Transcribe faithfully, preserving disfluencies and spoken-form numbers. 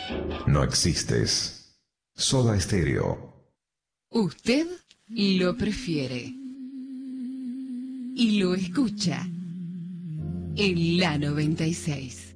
No existes. Soda Stereo. Usted lo prefiere. Y lo escucha en la noventa y seis.